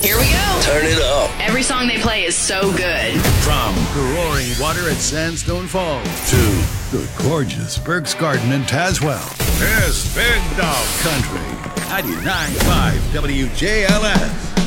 Here we go. Turn it up. Every song they play is so good. From the roaring water at Sandstone Falls to the gorgeous Burke's Garden in Tazewell, here's Big Dog Country, 99.5 WJLS.